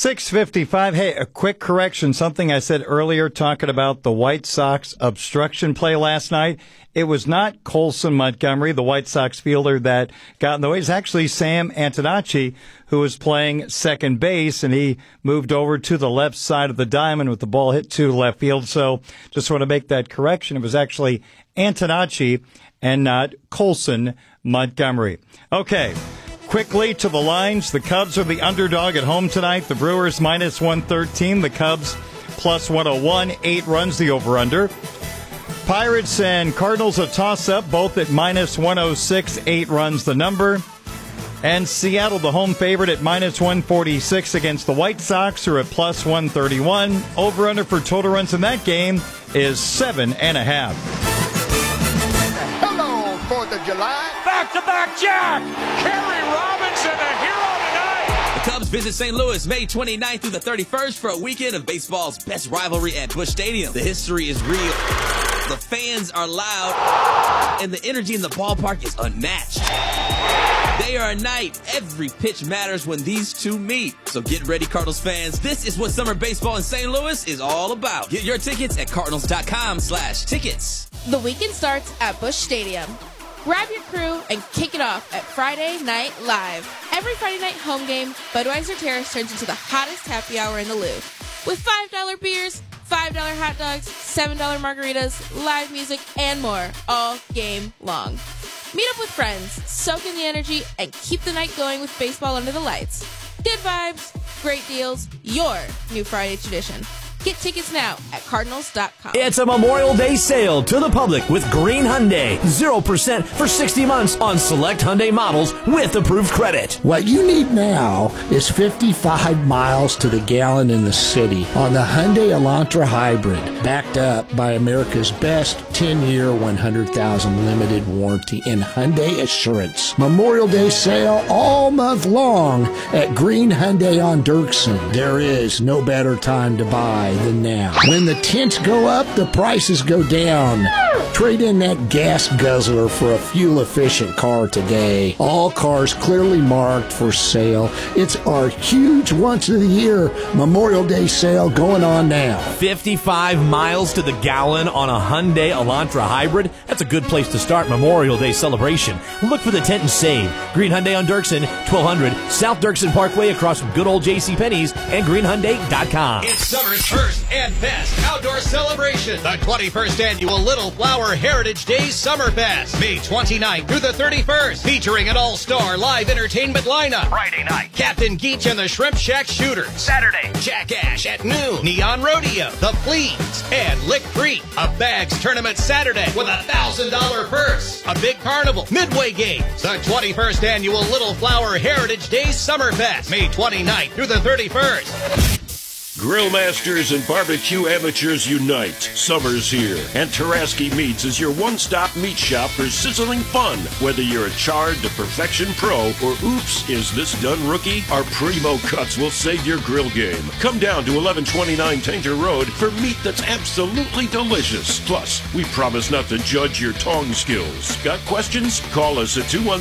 6:55. Hey, a quick correction. Something I said earlier talking about the White Sox obstruction play last night. It was not Colson Montgomery, the White Sox fielder, that got in the way. It's actually Sam Antonacci, who was playing second base, and he moved over to the left side of the diamond with the ball hit to left field. So just want to make that correction. It was actually Antonacci and not Colson Montgomery. Okay. Quickly to the lines. The Cubs are the underdog at home tonight. The Brewers minus 113. The Cubs plus 101. 8 runs the over-under. Pirates and Cardinals a toss-up, both at minus 106. 8 runs the number. And Seattle, the home favorite, at minus 146 against the White Sox, who are at plus 131. Over-under for total runs in that game is 7.5. Hello, 4th of July. Back-to-back Jack! Kerry Robinson, a hero tonight! The Cubs visit St. Louis May 29th through the 31st for a weekend of baseball's best rivalry at Busch Stadium. The history is real. The fans are loud, and the energy in the ballpark is unmatched. Day or night, every pitch matters when these two meet. So get ready, Cardinals fans. This is what summer baseball in St. Louis is all about. Get your tickets at cardinals.com/tickets. The weekend starts at Busch Stadium. Grab your crew and kick it off at Friday Night Live. Every Friday night home game, Budweiser Terrace turns into the hottest happy hour in the Louvre. With $5 beers, $5 hot dogs, $7 margaritas, live music, and more all game long. Meet up with friends, soak in the energy, and keep the night going with baseball under the lights. Good vibes, great deals, your new Friday tradition. Get tickets now at cardinals.com. It's a Memorial Day sale to the public with Green Hyundai. 0% for 60 months on select Hyundai models with approved credit. What you need now is 55 miles to the gallon in the city on the Hyundai Elantra Hybrid, backed up by America's best 10-year, 100,000 limited warranty and Hyundai Assurance. Memorial Day sale all month long at Green Hyundai on Dirksen. There is no better time to buy than now. When the tents go up, the prices go down. Trade in that gas guzzler for a fuel-efficient car today. All cars clearly marked for sale. It's our huge once-of-the-year Memorial Day sale going on now. 55 miles to the gallon on a Hyundai Elantra Hybrid? That's a good place to start Memorial Day celebration. Look for the tent and save. Green Hyundai on Dirksen, 1200 South Dirksen Parkway across from good old JCPenney's and greenhyundai.com. It's summer's first and best outdoor celebration. The 21st Annual Little Flower Heritage Days Summer Fest. May 29th through the 31st. Featuring an all-star live entertainment lineup. Friday night, Captain Geach and the Shrimp Shack Shooters. Saturday, Jack Ash at noon. Neon Rodeo, The Fleas, and Lick Creek. A bags tournament Saturday with a $1,000 purse. A big carnival. Midway games. The 21st Annual Little Flower Heritage Days Summer Fest. May 29th through the 31st. Grill masters and barbecue amateurs unite. Summer's here, and Taraski Meats is your one-stop meat shop for sizzling fun. Whether you're a charred to perfection pro or oops, is this done rookie? Our primo cuts will save your grill game. Come down to 1129 Tanger Road for meat that's absolutely delicious. Plus, we promise not to judge your tong skills. Got questions? Call us at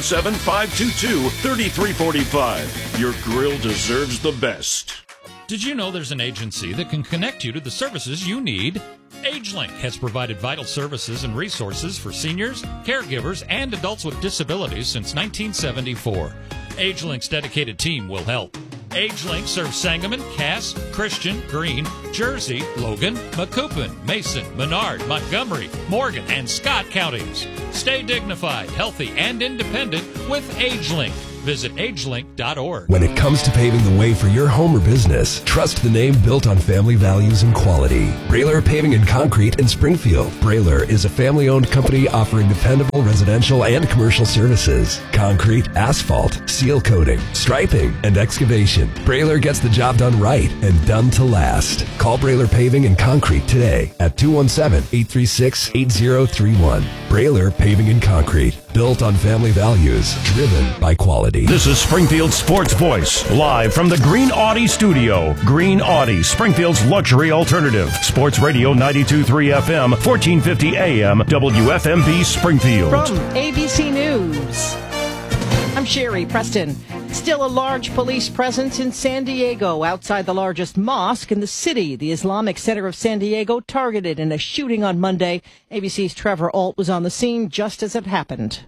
217-522-3345. Your grill deserves the best. Did you know there's an agency that can connect you to the services you need? AgeLink has provided vital services and resources for seniors, caregivers, and adults with disabilities since 1974. AgeLink's dedicated team will help. AgeLink serves Sangamon, Cass, Christian, Greene, Jersey, Logan, Macoupin, Mason, Menard, Montgomery, Morgan, and Scott counties. Stay dignified, healthy, and independent with AgeLink. Visit agelink.org. When it comes to paving the way for your home or business, trust the name built on family values and quality. Brailer Paving and Concrete in Springfield. Brailer is a family-owned company offering dependable residential and commercial services. Concrete, asphalt, seal coating, striping, and excavation. Brailer gets the job done right and done to last. Call Brailer Paving and Concrete today at 217-836-8031. Brailer Paving and Concrete. Built on family values, driven by quality. This is Springfield's Sports Voice, live from the Green Audi studio. Green Audi, Springfield's luxury alternative. Sports Radio 92.3 FM, 1450 AM, WFMB Springfield. From ABC News, I'm Sherry Preston. Still a large police presence in San Diego outside the largest mosque in the city. The Islamic Center of San Diego targeted in a shooting on Monday. ABC's Trevor Ault was on the scene just as it happened.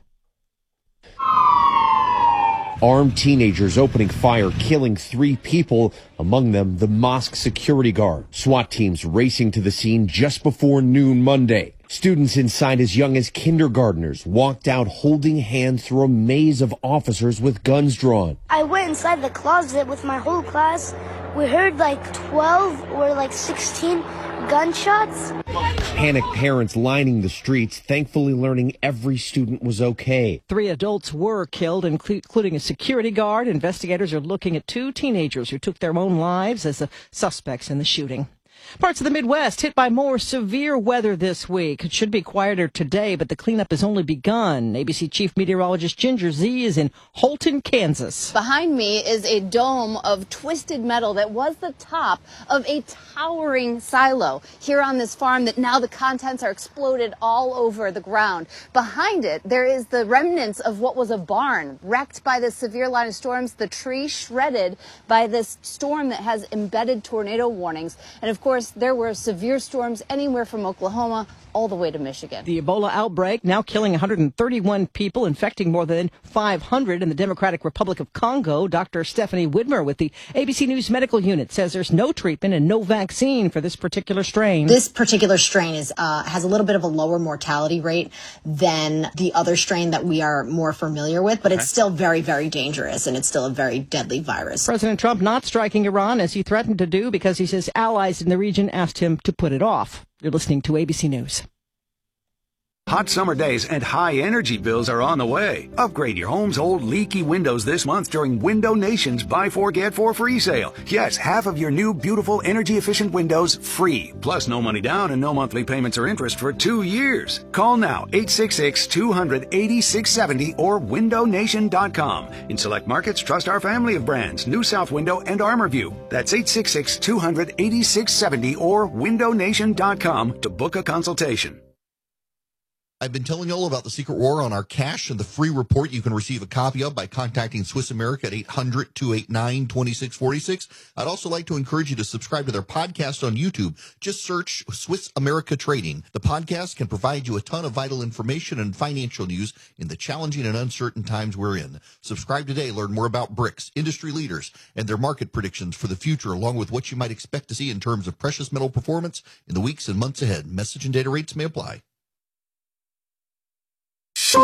Armed teenagers opening fire, killing 3 people, among them the mosque security guard. SWAT teams racing to the scene just before noon Monday. Students inside as young as kindergartners walked out holding hands through a maze of officers with guns drawn. I went inside the closet with my whole class. We heard like 12 or like 16 gunshots. Panicked parents lining the streets, thankfully learning every student was okay. 3 adults were killed, including a security guard. Investigators are looking at 2 teenagers who took their own lives as the suspects in the shooting. Parts of the Midwest hit by more severe weather this week. It should be quieter today, but the cleanup has only begun. ABC Chief Meteorologist Ginger Zee is in Holton, Kansas. Behind me is a dome of twisted metal that was the top of a towering silo here on this farm that now the contents are exploded all over the ground. Behind it, there is the remnants of what was a barn wrecked by the severe line of storms, the tree shredded by this storm that has embedded tornado warnings. And of course, there were severe storms anywhere from Oklahoma all the way to Michigan. The Ebola outbreak now killing 131 people, infecting more than 500 in the Democratic Republic of Congo. Dr. Stephanie Widmer with the ABC News Medical Unit says there's no treatment and no vaccine for this particular strain. This particular strain has a little bit of a lower mortality rate than the other strain that we are more familiar with, but it's still very, very dangerous, and it's still a very deadly virus. President Trump not striking Iran as he threatened to do because he says allies in the region asked him to put it off. You're listening to ABC News. Hot summer days and high energy bills are on the way. Upgrade your home's old leaky windows this month during Window Nation's Buy 4 Get 4 free sale. Yes, half of your new beautiful energy efficient windows free. Plus no money down and no monthly payments or interest for 2 years. Call now 866-200-8670 or windownation.com. In select markets, trust our family of brands, New South Window and ArmorView. That's 866-200-8670 or windownation.com to book a consultation. I've been telling you all about the Secret War on our cash and the free report you can receive a copy of by contacting Swiss America at 800-289-2646. I'd also like to encourage you to subscribe to their podcast on YouTube. Just search Swiss America Trading. The podcast can provide you a ton of vital information and financial news in the challenging and uncertain times we're in. Subscribe today. Learn more about BRICS, industry leaders, and their market predictions for the future, along with what you might expect to see in terms of precious metal performance in the weeks and months ahead. Message and data rates may apply. From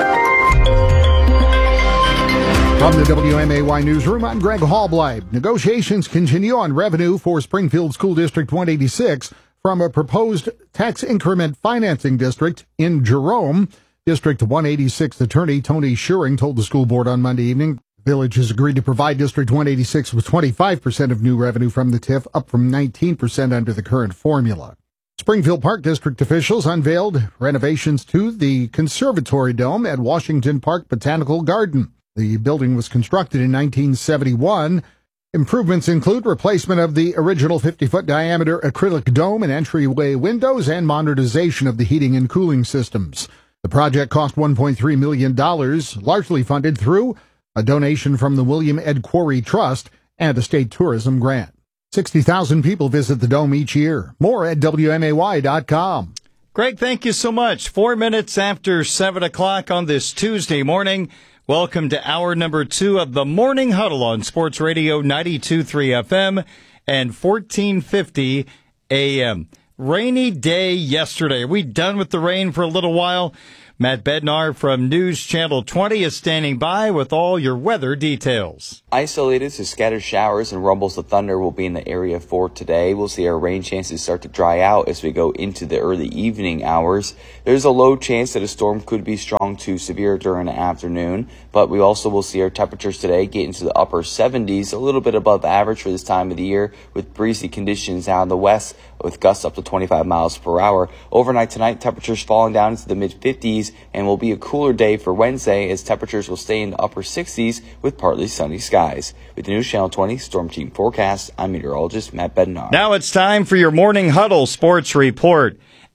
the WMAY Newsroom, I'm Greg Hallbleib. Negotiations continue on revenue for Springfield School District 186 from a proposed tax increment financing district in Jerome. District 186 attorney Tony Schuring told the school board on Monday evening the village has agreed to provide District 186 with 25% of new revenue from the TIF, up from 19% under the current formula. Springfield Park District officials unveiled renovations to the Conservatory Dome at Washington Park Botanical Garden. The building was constructed in 1971. Improvements include replacement of the original 50-foot diameter acrylic dome and entryway windows and modernization of the heating and cooling systems. The project cost $1.3 million, largely funded through a donation from the William Ed Quarry Trust and a state tourism grant. 60,000 people visit the Dome each year. More at WMAY.com. Greg, thank you so much. 4 minutes after 7 o'clock on this Tuesday morning. Welcome to hour number 2 of the Morning Huddle on Sports Radio 92.3 FM and 1450 AM. Rainy day yesterday. Are we done with the rain for a little while? Matt Bednar from News Channel 20 is standing by with all your weather details. Isolated to scattered showers and rumbles of thunder will be in the area for today. We'll see our rain chances start to dry out as we go into the early evening hours. There's a low chance that a storm could be strong to severe during the afternoon, but we also will see our temperatures today get into the upper 70s, a little bit above average for this time of the year, with breezy conditions out in the west with gusts up to 25 miles per hour. Overnight tonight, temperatures falling down into the mid-50s, and will be a cooler day for Wednesday as temperatures will stay in the upper 60s with partly sunny skies. With the News Channel 20 Storm Team Forecast, I'm meteorologist Matt Bednar. Now it's time for your Morning Huddle Sports Report.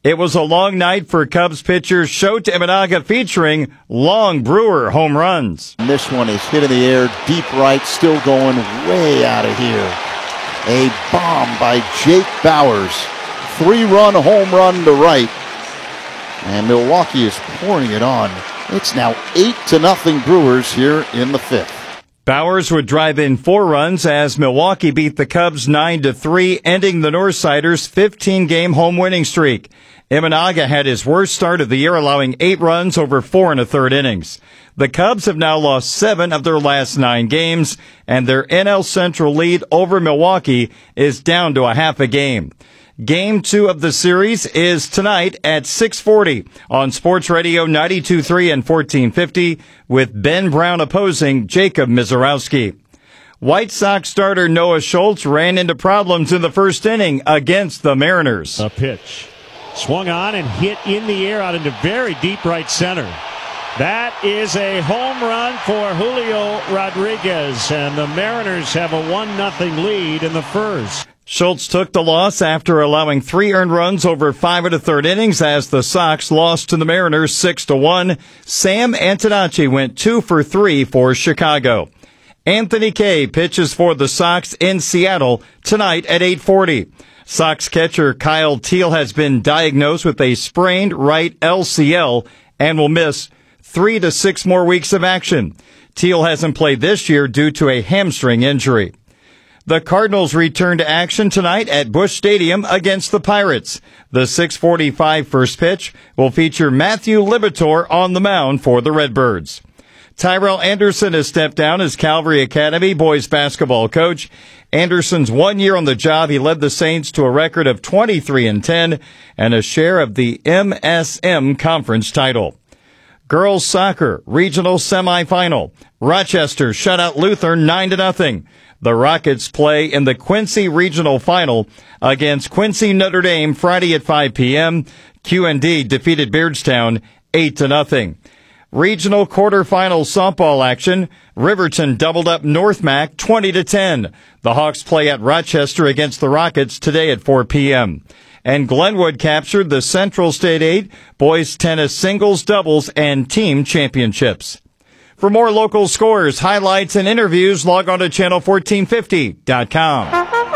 It was a long night for Cubs pitcher Shota Imanaga featuring long Brewer home runs. And this one is hit in the air, deep right, still going way out of here. A bomb by Jake Bauers. 3-run home run to right. And Milwaukee is pouring it on. It's now 8-0 Brewers here in the 5th. Bauers would drive in 4 runs as Milwaukee beat the Cubs 9-3, ending the Northsiders' 15-game home winning streak. Imanaga had his worst start of the year, allowing 8 runs over 4 1/3 innings. The Cubs have now lost 7 of their last 9 games, and their NL Central lead over Milwaukee is down to a half a game. Game 2 of the series is tonight at 6:40 on Sports Radio 92.3 and 1450 with Ben Brown opposing Jacob Mizorowski. White Sox starter Noah Schultz ran into problems in the first inning against the Mariners. A pitch. Swung on and hit in the air out into very deep right center. That is a home run for Julio Rodriguez, and the Mariners have a 1-0 lead in the first. Schultz took the loss after allowing 3 earned runs over 5 1/3 innings as the Sox lost to the Mariners 6-1. Sam Antonacci went 2 for 3 for Chicago. Anthony Kay pitches for the Sox in Seattle tonight at 8:40. Sox catcher Kyle Teel has been diagnosed with a sprained right LCL and will miss 3 to 6 more weeks of action. Teel hasn't played this year due to a hamstring injury. The Cardinals return to action tonight at Busch Stadium against the Pirates. The 6:45 first pitch will feature Matthew Liberatore on the mound for the Redbirds. Tyrell Anderson has stepped down as Calvary Academy boys basketball coach. Anderson's 1 year on the job. He led the Saints to a record of 23-10 and a share of the MSM Conference title. Girls soccer regional semifinal. Rochester shut out Luther 9-0. The Rockets play in the Quincy regional final against Quincy Notre Dame Friday at 5 p.m. QND defeated Beardstown 8-0. Regional quarterfinal softball action. Riverton doubled up North Mac 20-10. The Hawks play at Rochester against the Rockets today at 4 p.m. And Glenwood captured the Central State 8 boys tennis singles, doubles, and team championships. For more local scores, highlights, and interviews, log on to channel1450.com.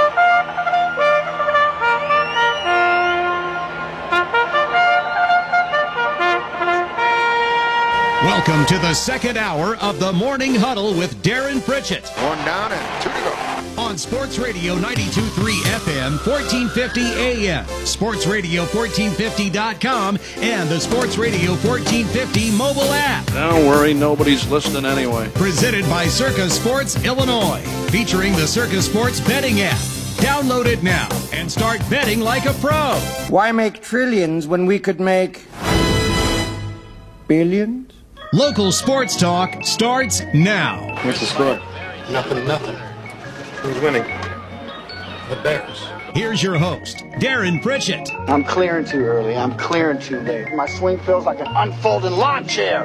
Welcome to the second hour of the Morning Huddle with Darren Pritchett. 1 down and 2 to go. On Sports Radio 92.3 FM, 1450 AM, sportsradio1450.com, and the Sports Radio 1450 mobile app. Don't worry, nobody's listening anyway. Presented by Circa Sports Illinois, featuring the Circa Sports betting app. Download it now and start betting like a pro. Why make trillions when we could make billions? Local sports talk starts now. What's the score? 0-0. Who's winning? The Bears. Here's your host, Darren Pritchett. I'm clearing too early. I'm clearing too late. My swing feels like an unfolding lawn chair.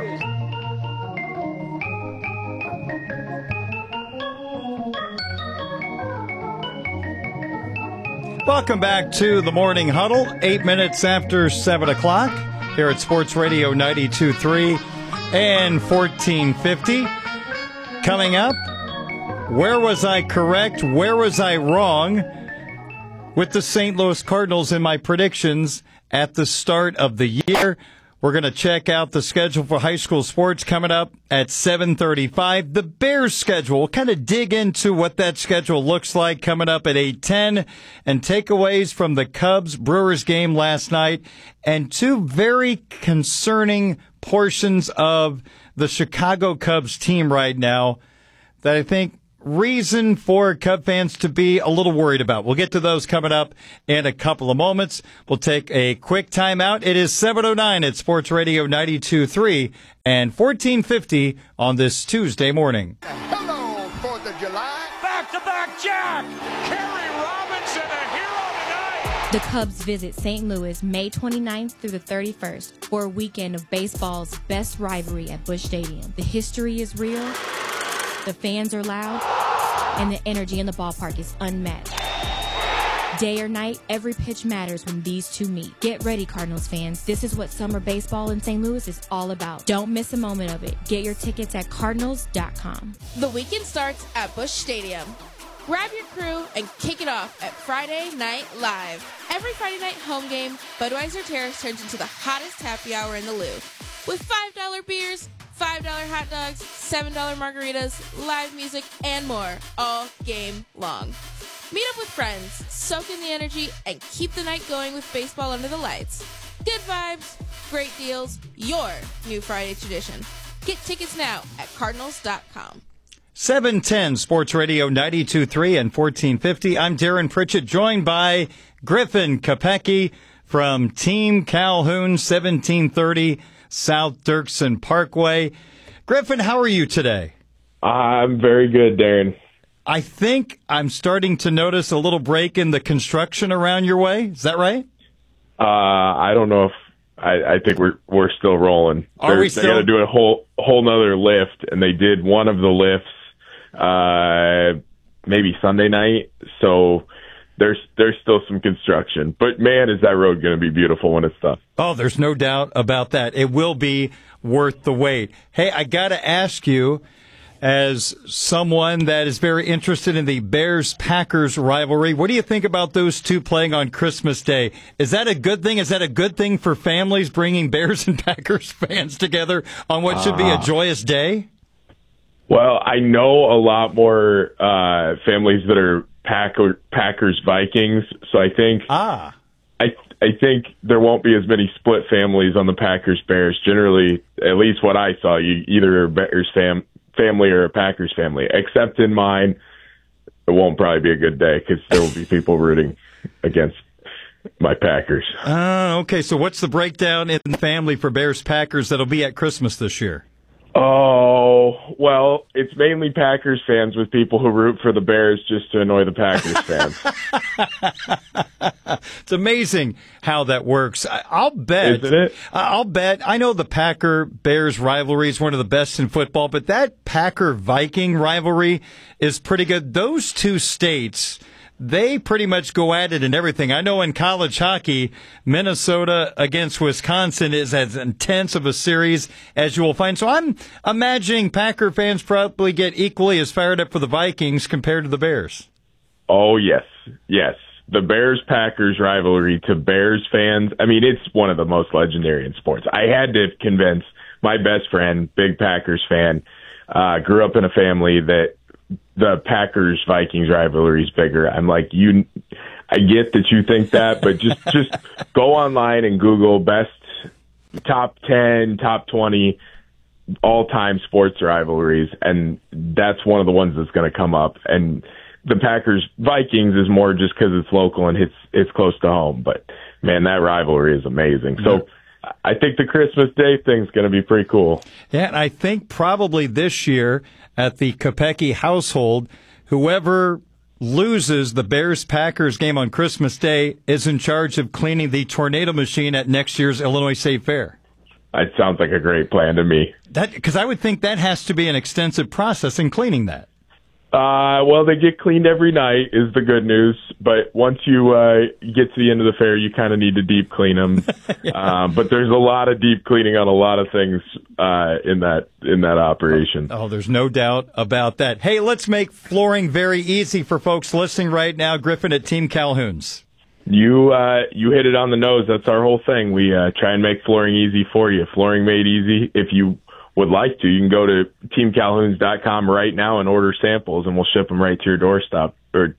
Welcome back to the Morning Huddle, 8 minutes after 7 o'clock here at Sports Radio 92.3 and 1450. Coming up, where was I correct? Where was I wrong with the St. Louis Cardinals in my predictions at the start of the year? We're going to check out the schedule for high school sports coming up at 7:35. The Bears schedule, we'll kind of dig into what that schedule looks like coming up at 8:10, and takeaways from the Cubs-Brewers game last night, and 2 very concerning portions of the Chicago Cubs team right now that I think reason for Cub fans to be a little worried about. We'll get to those coming up in a couple of moments. We'll take a quick timeout. It is 7:09 at Sports Radio 92.3 and 1450 on this Tuesday morning. Hello, 4th of July. Back-to-back Jack. Kerry Robinson, a hero tonight. The Cubs visit St. Louis May 29th through the 31st for a weekend of baseball's best rivalry at Busch Stadium. The history is real, the fans are loud, and the energy in the ballpark is unmatched. Day or night, every pitch matters when these two meet. Get ready, Cardinals fans. This is what summer baseball in St. Louis is all about. Don't miss a moment of it. Get your tickets at Cardinals.com. The weekend starts at Busch Stadium. Grab your crew and kick it off at Friday Night Live. Every Friday night home game, Budweiser Terrace turns into the hottest happy hour in the Lou. With $5 beers, $5 hot dogs, $7 margaritas, live music, and more all game long. Meet up with friends, soak in the energy, and keep the night going with baseball under the lights. Good vibes, great deals, your new Friday tradition. Get tickets now at Cardinals.com. 710 Sports Radio 92.3 and 1450. I'm Darren Pritchett, joined by Griffin Kopecky from Team Calhoun, 1730 South Dirksen Parkway. Griffin, how are you today? I'm very good, Darren. I think I'm starting to notice a little break in the construction around your way. Is that right? I don't know if I think we're still rolling. Are we still? They got to do a whole nother lift, and they did one of the lifts maybe Sunday night. So there's still some construction. But man, is that road going to be beautiful when it's done? Oh, there's no doubt about that. It will be worth the wait. Hey, I got to ask you, as someone that is very interested in the Bears-Packers rivalry, what do you think about those two playing on Christmas Day? Is that a good thing? Is that a good thing for families, bringing Bears and Packers fans together on what should be a joyous day? Well, I know a lot more families that are Packers-Vikings, so I think I think there won't be as many split families on the Packers-Bears. Generally, at least what I saw, you either a Bears family or a Packers family. Except in mine, it won't probably be a good day because there will be people rooting against my Packers. Okay, so what's the breakdown in the family for Bears-Packers that'll be at Christmas this year? Oh, well, it's mainly Packers fans with people who root for the Bears just to annoy the Packers fans. It's amazing how that works. I'll bet. Isn't it? I'll bet. I know the Packer-Bears rivalry is one of the best in football, but that Packer-Viking rivalry is pretty good. Those two states, they pretty much go at it in everything. I know in college hockey, Minnesota against Wisconsin is as intense of a series as you will find. So I'm imagining Packer fans probably get equally as fired up for the Vikings compared to the Bears. Oh, yes. Yes. The Bears-Packers rivalry to Bears fans, I mean, it's one of the most legendary in sports. I had to convince my best friend, big Packers fan, grew up in a family that the Packers-Vikings rivalry is bigger. I'm like, I get that you think that, but just go online and Google best top 10, top 20 all-time sports rivalries, and that's one of the ones that's going to come up. And the Packers-Vikings is more just because it's local and it's close to home. But, man, that rivalry is amazing. So I think the Christmas Day thing's going to be pretty cool. Yeah, and I think probably this year at the Kopecky household, whoever loses the Bears-Packers game on Christmas Day is in charge of cleaning the tornado machine at next year's Illinois State Fair. That sounds like a great plan to me. Because I would think that has to be an extensive process in cleaning that. Well, they get cleaned every night is the good news, but once you get to the end of the fair, you kind of need to deep clean them. But there's a lot of deep cleaning on a lot of things in that operation. Oh, there's no doubt about that. Hey, let's make flooring very easy for folks listening right now. Griffin at Team Calhoun's. You hit it on the nose. That's our whole thing. We try and make flooring easy for you. Flooring made easy. If you would like to, you can go to teamcalhouns.com right now and order samples, and we'll ship them right to your doorstep.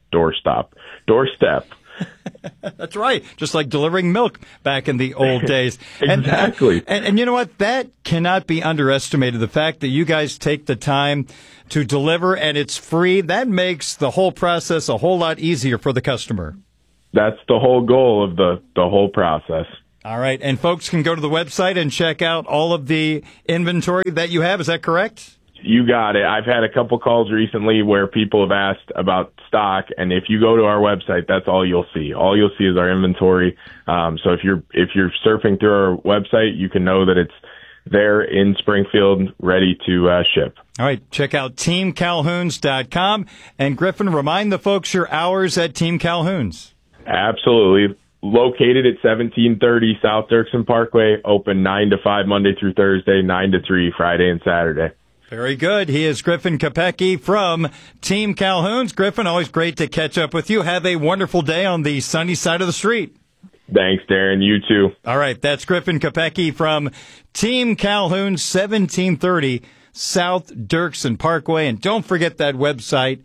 That's right. Just like delivering milk back in the old days. Exactly. And you know what? That cannot be underestimated. The fact that you guys take the time to deliver and it's free, that makes the whole process a whole lot easier for the customer. That's the whole goal of the whole process. All right. And folks can go to the website and check out all of the inventory that you have. Is that correct? You got it. I've had a couple calls recently where people have asked about stock, and if you go to our website, that's all you'll see. All you'll see is our inventory. So if you're surfing through our website, you can know that it's there in Springfield, ready to ship. All right. Check out teamcalhouns.com. And Griffin, remind the folks your hours at Team Calhoun's. Absolutely. Located at 1730 South Dirksen Parkway, open 9 to 5 Monday through Thursday, 9 to 3 Friday and Saturday. Very good. He is Griffin Kopecky from Team Calhouns. Griffin, always great to catch up with you. Have a wonderful day on the sunny side of the street. Thanks, Darren. You too. All right, that's Griffin Kopecky from Team Calhouns, 1730 South Dirksen Parkway. And don't forget that website,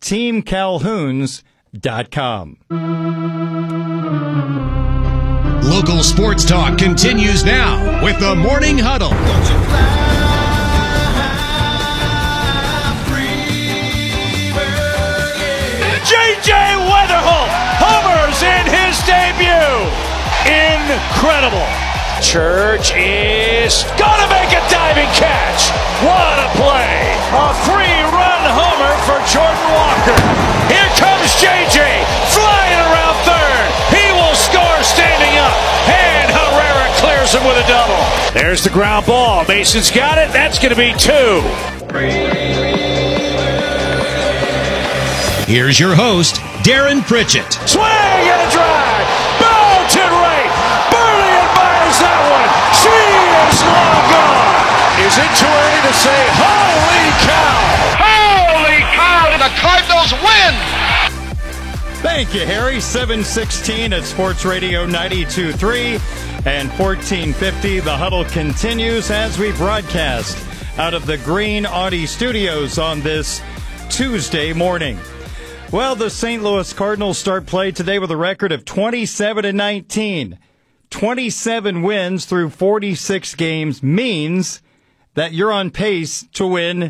teamcalhouns.com. Local sports talk continues now with the Morning Huddle. J.J. Weatherholt homers in his debut. Incredible. Church is gonna make a diving catch. What a play. A 3-run homer for Jordan Walker. Here comes J.J. flying around third. He will score standing up. And Herrera clears him with a double. There's the ground ball. Mason's got it. That's going to be 2. Here's your host, Darren Pritchett. Swing and a drive. Belted right. Burley admires that one. She is long gone. Is it too early to say, holy cow? Holy cow, and the Cardinals win. Thank you, Harry. 7:16 at Sports Radio 92.3 and 1450. The Huddle continues as we broadcast out of the Green Audi Studios on this Tuesday morning. Well, the St. Louis Cardinals start play today with a record of 27-19. 27 wins through 46 games means that you're on pace to win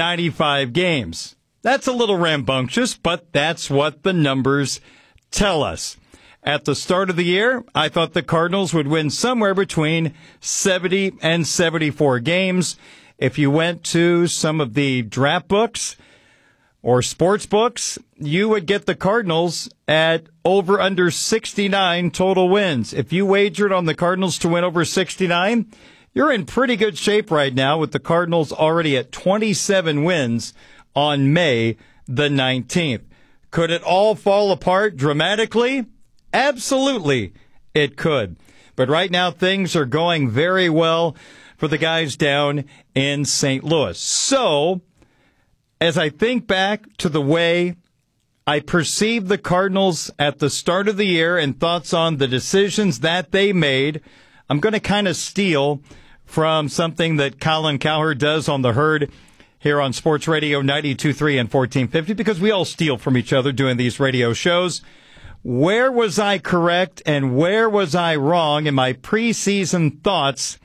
95 games. That's a little rambunctious, but that's what the numbers tell us. At the start of the year, I thought the Cardinals would win somewhere between 70 and 74 games. If you went to some of the draft books or sports books, you would get the Cardinals at over under 69 total wins. If you wagered on the Cardinals to win over 69, you're in pretty good shape right now with the Cardinals already at 27 wins on May the 19th. Could it all fall apart dramatically? Absolutely, it could. But right now, things are going very well for the guys down in St. Louis. So, as I think back to the way I perceived the Cardinals at the start of the year and thoughts on the decisions that they made, I'm going to kind of steal from something that Colin Cowherd does on The Herd here on Sports Radio 92.3 and 1450, because we all steal from each other doing these radio shows. Where was I correct and where was I wrong in my preseason thoughts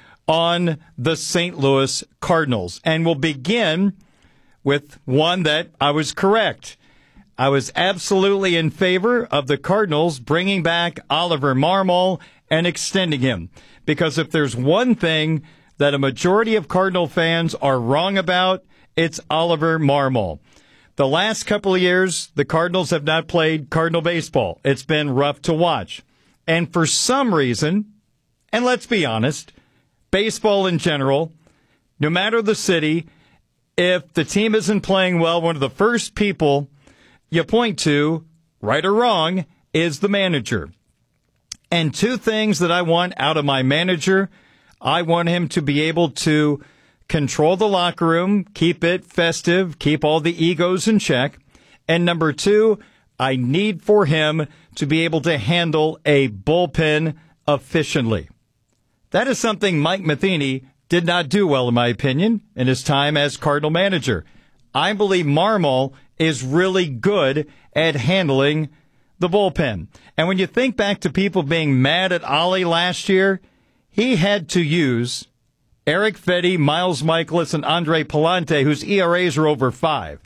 on the St. Louis Cardinals? And we'll begin with one that I was correct. I was absolutely in favor of the Cardinals bringing back Oliver Marmol and extending him. Because if there's one thing that a majority of Cardinal fans are wrong about, it's Oliver Marmol. The last couple of years, the Cardinals have not played Cardinal baseball. It's been rough to watch. And for some reason, and let's be honest, baseball in general, no matter the city, if the team isn't playing well, one of the first people you point to, right or wrong, is the manager. And two things that I want out of my manager: I want him to be able to control the locker room, keep it festive, keep all the egos in check. And number two, I need for him to be able to handle a bullpen efficiently. That is something Mike Matheny did not do well, in my opinion, in his time as Cardinal manager. I believe Marmol is really good at handling the bullpen. And when you think back to people being mad at Ollie last year, he had to use Eric Fedde, Miles Michaelis, and Andre Palante, whose ERAs are over 5.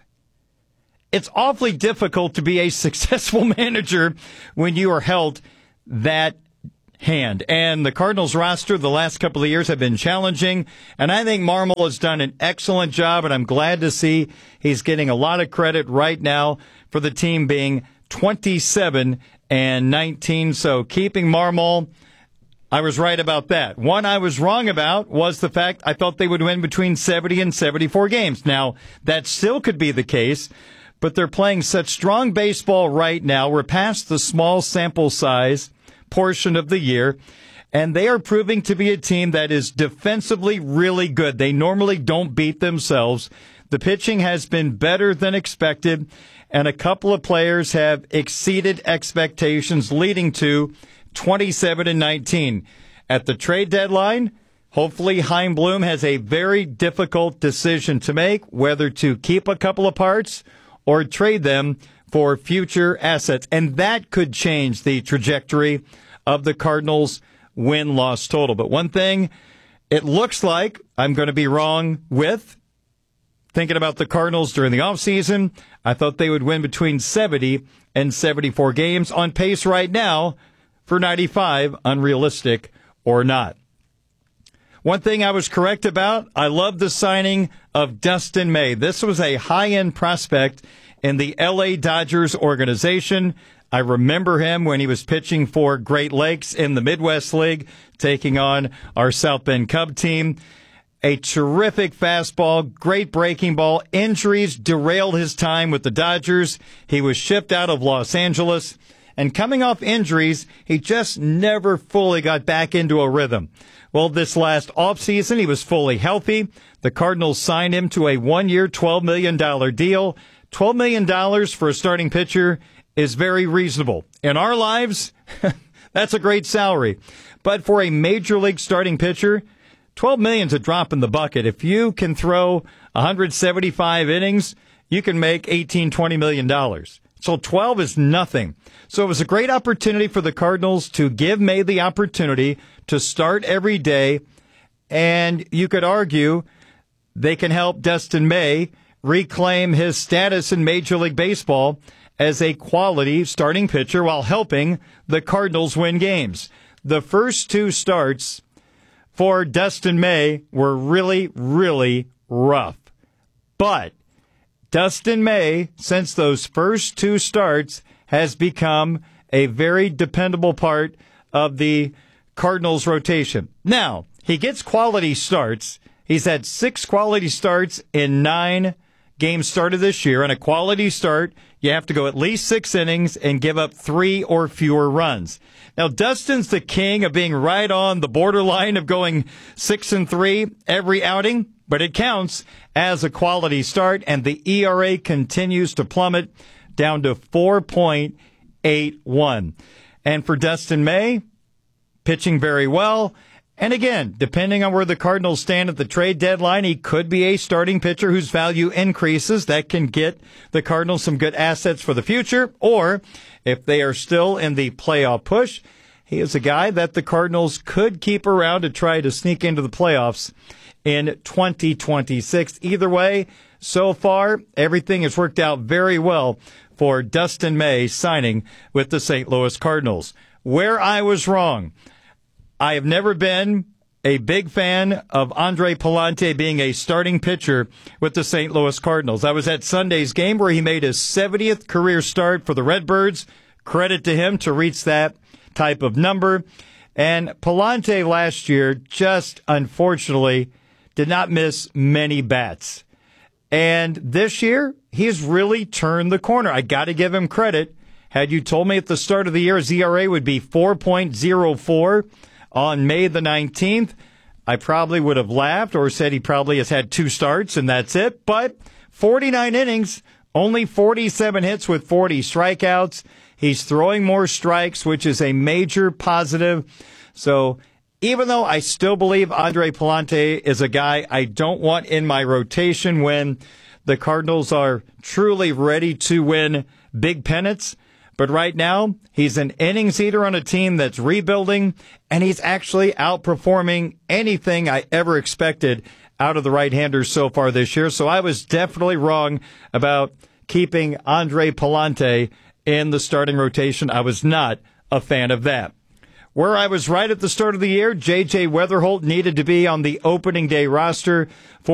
It's awfully difficult to be a successful manager when you are held that hand. And the Cardinals roster the last couple of years have been challenging, and I think Marmol has done an excellent job, and I'm glad to see he's getting a lot of credit right now for the team being 27-19. So keeping Marmol, I was right about that. One I was wrong about was the fact I thought they would win between 70 and 74 games. Now, that still could be the case, but they're playing such strong baseball right now. We're past the small sample size portion of the year, and they are proving to be a team that is defensively really good. They normally don't beat themselves. The pitching has been better than expected, and a couple of players have exceeded expectations, leading to 27-19. At the trade deadline, hopefully Chaim Bloom has a very difficult decision to make, whether to keep a couple of parts or trade them for future assets. And that could change the trajectory of the Cardinals' win-loss total. But one thing it looks like I'm going to be wrong with, thinking about the Cardinals during the offseason, I thought they would win between 70 and 74 games, on pace right now for 95, unrealistic or not. One thing I was correct about, I love the signing of Dustin May. This was a high-end prospect in the LA Dodgers organization. I remember him when he was pitching for Great Lakes in the Midwest League, taking on our South Bend Cub team. A terrific fastball, great breaking ball. Injuries derailed his time with the Dodgers. He was shipped out of Los Angeles. And coming off injuries, he just never fully got back into a rhythm. Well, this last offseason, he was fully healthy. The Cardinals signed him to a one-year, $12 million deal. $12 million for a starting pitcher is very reasonable. In our lives, that's a great salary. But for a major league starting pitcher, $12 million is a drop in the bucket. If you can throw 175 innings, you can make $18, $20 million. So 12 is nothing. So it was a great opportunity for the Cardinals to give May the opportunity to start every day. And you could argue they can help Dustin May reclaim his status in Major League Baseball as a quality starting pitcher while helping the Cardinals win games. The first two starts for Dustin May were really, really rough. But Dustin May, since those first two starts, has become a very dependable part of the Cardinals rotation. Now, he gets quality starts. He's had 6 quality starts in 9 games started this year. And a quality start, you have to go at least 6 innings and give up 3 or fewer runs. Now, Dustin's the king of being right on the borderline of going 6-3 every outing, but it counts as a quality start, and the ERA continues to plummet down to 4.81. And for Dustin May, pitching very well. And again, depending on where the Cardinals stand at the trade deadline, he could be a starting pitcher whose value increases. That can get the Cardinals some good assets for the future. Or if they are still in the playoff push, he is a guy that the Cardinals could keep around to try to sneak into the playoffs in 2026. Either way, so far, everything has worked out very well for Dustin May signing with the St. Louis Cardinals. Where I was wrong, I have never been a big fan of Andre Pallante being a starting pitcher with the St. Louis Cardinals. I was at Sunday's game where he made his 70th career start for the Redbirds. Credit to him to reach that type of number. And Pallante last year just unfortunately did not miss many bats. And this year, he's really turned the corner. I got to give him credit. Had you told me at the start of the year his ERA would be 4.04 on May the 19th, I probably would have laughed or said he probably has had 2 starts and that's it. But 49 innings, only 47 hits with 40 strikeouts. He's throwing more strikes, which is a major positive. So even though I still believe Andre Pallante is a guy I don't want in my rotation when the Cardinals are truly ready to win big pennants, but right now he's an innings eater on a team that's rebuilding, and he's actually outperforming anything I ever expected out of the right-handers so far this year. So I was definitely wrong about keeping Andre Pallante in the starting rotation. I was not a fan of that. Where I was right at the start of the year, J.J. Weatherholt needed to be on the opening day roster for